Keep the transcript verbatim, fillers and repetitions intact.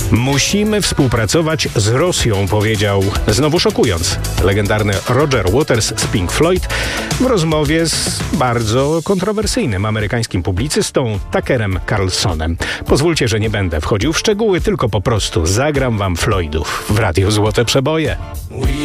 Musimy współpracować z Rosją, powiedział, znowu szokując, legendarny Roger Waters z Pink Floyd w rozmowie z bardzo kontrowersyjnym amerykańskim publicystą Tuckerem Carlsonem. Pozwólcie, że nie będę wchodził w szczegóły, tylko po prostu zagram wam Floydów w Radiu Złote Przeboje.